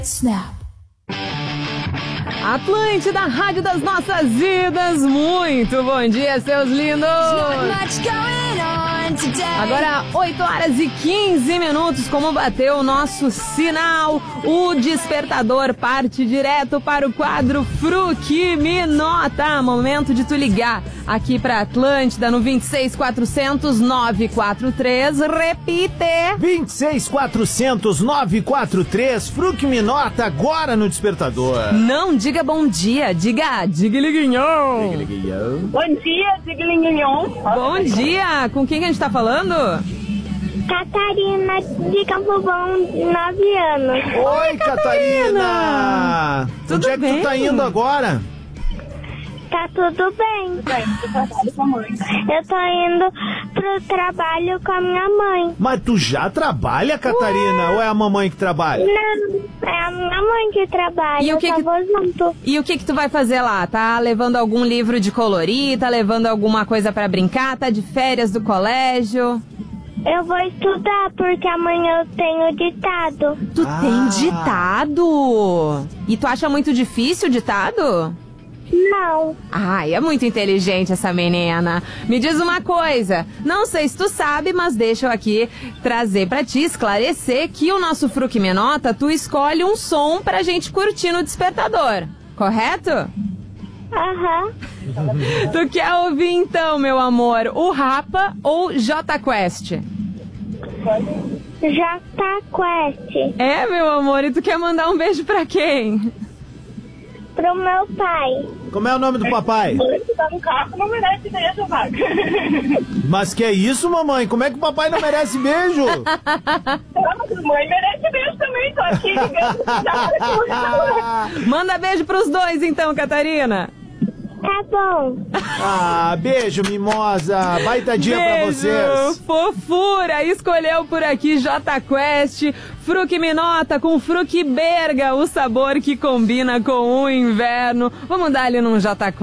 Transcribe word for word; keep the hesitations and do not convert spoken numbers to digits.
Snap. Atlântida, Rádio das Nossas Vidas, muito bom dia, seus lindos! Agora, oito horas e quinze minutos, como bateu o nosso sinal, o despertador parte direto para o quadro Fruque Me Nota. Momento de tu ligar aqui pra Atlântida no vinte e seis quatrocentos, nove quatro três, repite! vinte e seis quatrocentos, nove quatro três, Fruque Me Nota agora no despertador. Não diga bom dia, diga diga-liguinhão. Bom dia, Diglinghinhon. Bom dia, com quem que a gente tá falando? Catarina de Campo Bom, nove anos. Oi, Catarina! Tudo Onde é que bem? tu tá indo agora? Tá tudo bem. Eu tô indo pro trabalho com a minha mãe. Mas tu já trabalha, Catarina? Ou é a mamãe que trabalha? Não, é a minha mãe que trabalha. E o que eu que- só vou junto. E o que que tu vai fazer lá? Tá levando algum livro de colorir? Tá levando alguma coisa pra brincar? Tá de férias do colégio? Eu vou estudar porque amanhã eu tenho ditado. Tu Ah. tem ditado? E tu acha muito difícil o ditado? Não. Ai, é muito inteligente essa menina. Me diz uma coisa, não sei se tu sabe, mas deixa eu aqui trazer pra ti, esclarecer que o nosso Fruque Me Nota, tu escolhe um som pra gente curtir no despertador, correto? Aham. Tu quer ouvir então, meu amor, o Rapa ou J Quest? Jota Quest. É, meu amor, e tu quer mandar um beijo pra quem? Pro meu pai. Como é o nome do papai? Você tá no carro, não merece beijo, vaga. Mas que é isso, mamãe? Como é que o papai não merece beijo? Mãe merece beijo também, tô aqui ligando. Manda beijo pros dois então, Catarina. Tá bom. Ah, beijo, mimosa. Baita dia pra Beijo, vocês. fofura, escolheu por aqui J Quest, Fruque Me Nota com Fruque Berga, o sabor que combina com o inverno. Vamos dar ali num J Quest.